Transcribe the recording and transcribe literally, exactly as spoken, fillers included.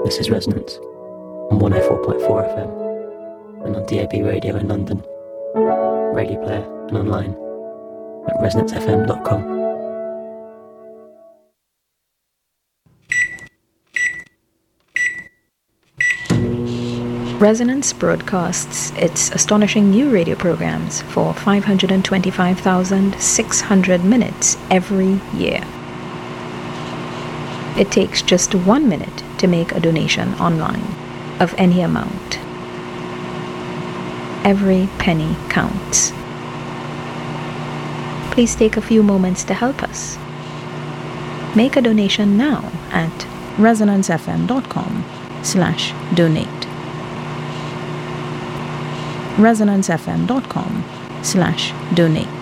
This is Resonance on one oh four point four F M and on D A B radio in London, Radio Player and online at resonance f m dot com. Resonance broadcasts its astonishing new radio programs for five hundred twenty-five thousand six hundred minutes every year. It takes just one minute to make a donation online of any amount. Every penny counts. Please take a few moments to help us. Make a donation now at resonance f m dot com slash donate. resonance f m dot com slash donate.